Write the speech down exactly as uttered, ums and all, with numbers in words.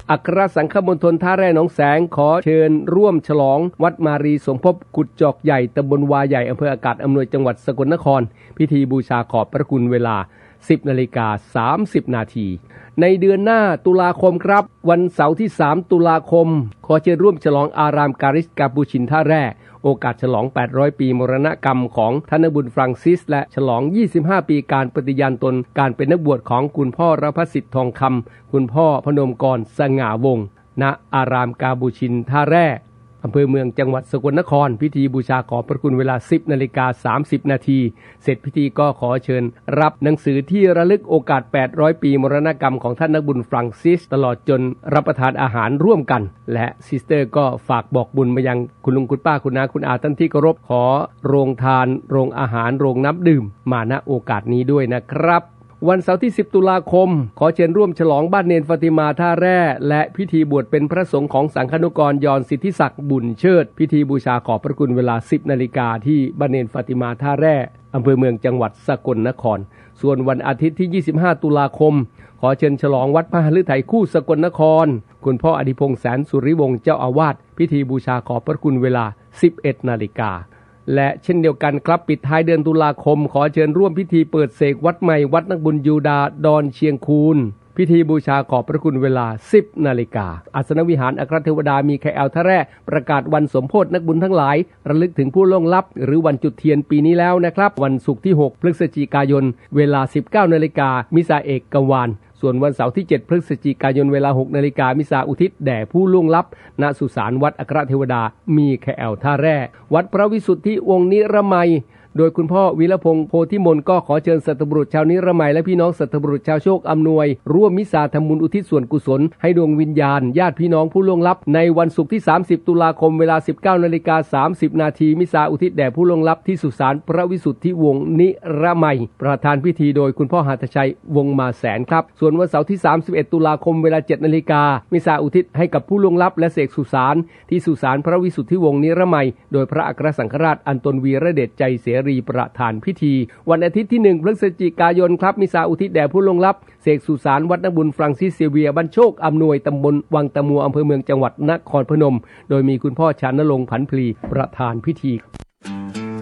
อัครสังฆมณฑลท่าแร่หนองแสงขอเชิญร่วมฉลองวัดมารีสมภพกุดจอกใหญ่ตำบลวาใหญ่อำเภออากาศอำนวยจังหวัดสกลนครพิธีบูชาขอบพระคุณเวลา สิบนาฬิกาสามสิบนาทีในเดือนหน้าตุลาคมครับวันเสาร์ที่สามตุลาคมขอเชิญร่วมฉลองอารามการิสกาปูชินท่าแร่โอกาสฉลองแปดร้อยปีมรณกรรมของท่านบุญฟรังซิสและฉลองยี่สิบห้าปีการปฏิญาณตนการเป็นนักบวชของคุณพ่อรพสิทธิ์ทองคำคุณพ่อพนมกรสง่าวงศ์ณอารามกาบูชินท่าแร่อำเภอเมืองจังหวัดสกลนครพิธีบูชาขอบพระคุณเวลา สิบนาฬิกาสามสิบนาทีเสร็จพิธีก็ขอเชิญรับหนังสือที่ระลึกโอกาสแปดร้อยปีมรณกรรมของท่านนักบุญฟรังซิสตลอดจนรับประทานอาหารร่วมกันและซิสเตอร์ก็ฝากบอกบุญมายังคุณลุงคุณป้าคุณน้าคุณอาท่านที่เคารพขอโรงทานโรงอาหารโรงน้ำดื่มมาณโอกาสนี้ด้วยนะครับวันเสาร์ที่สิบตุลาคมขอเชิญร่วมฉลองบ้านเนนฟาติมาท่าแร่และพิธีบวชเป็นพระสงฆ์ของสังฆนุกรยอนสิทธิศักดิ์บุญเชิดพิธีบูชาขอบพระคุณเวลา สิบนาฬิกาที่บ้านเนนฟาติมาท่าแร่อำเภอเมืองจังหวัดสกลนครส่วนวันอาทิตย์ที่ยี่สิบห้าตุลาคมขอเชิญฉลองวัดพระฤทัยคู่สกลนครคุณพ่ออดิพงษ์แสนสุริวงศ์เจ้าอาวาสพิธีบูชาขอบพระคุณเวลา สิบเอ็ดนาฬิกาและเช่นเดียวกันครับปิดท้ายเดือนตุลาคมขอเชิญร่วมพิธีเปิดเสกวัดใหม่วัดนักบุญยูดาดอนเชียงคูนพิธีบูชาขอบพระคุณเวลา สิบนาฬิกาอาสนวิหารอัครเทวดามีแคแอลท่าแร่ประกาศวันสมโภชนักบุญทั้งหลายระลึกถึงผู้ล่วงลับหรือวันจุดเทียนปีนี้แล้วนะครับวันศุกร์ที่หกพฤศจิกายนเวลา สิบเก้านาฬิกามิซาเอกกวานส่วนวันเสาร์ที่เจ็ดพฤศจิกายนเวลา หกนาฬิกามิซาอุทิศแด่ผู้ล่วงลับณสุสานวัดอัครเทวดามีแคแอลท่าแร่วัดพระวิสุทธิวงศ์นิรมัยโดยคุณพ่อวีรพงษ์โพธิมนก็ขอเชิญสัตบุรุษชาวนิรมัยและพี่น้องสัตบุรุษชาวโชคอำนวยร่วมมิสาทำบุญอุทิศส่วนกุศลให้ดวงวิญญาณญาติพี่น้องผู้ล่วงลับในวันศุกร์ที่สามสิบตุลาคมเวลา สิบเก้านาฬิกาสามสิบนาทีมิสาอุทิศแด่ผู้ล่วงลับที่สุสานพระวิสุทธิวงศ์นิรมัยประธานพิธีโดยคุณพ่อหัตถชัยวงศ์มาแสนครับส่วนวันเสาร์ที่สามสิบเอ็ดตุลาคมเวลา เจ็ดนาฬิกามิสาอุทิศให้กับผู้ล่วงลับและเสกสุสานที่สุสานพระวิสุทธิวงศ์นิรมัยโดยพระอัครสังฆราชอันตนวีระเดชใจเสรีประธานพิธีวันอาทิตย์ที่หนึ่งพฤศจิกายนครับมิสาอุทิศแด่ผู้ล่วงลับเสกสุสานวัดนักบุญฟรังซิสเซเวียบ้านโชคอำนวยตำบลวังตะมัวอำเภอเมืองจังหวัดนครพนมโดยมีคุณพ่อชานรงค์ผันพลีประธานพิธี